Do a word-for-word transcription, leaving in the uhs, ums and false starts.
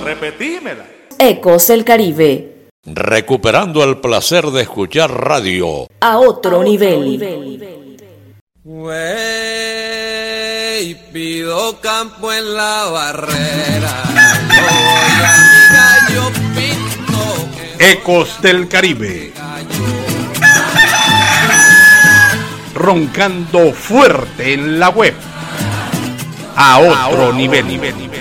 repetímela. Ecos del Caribe. Recuperando el placer de escuchar radio a otro, a otro nivel. nivel. Wey, pido campo en la barrera. Yo voy a mi gallo pinto. Ecos del Caribe. Roncando fuerte en la web. A otro, a otro nivel. nivel.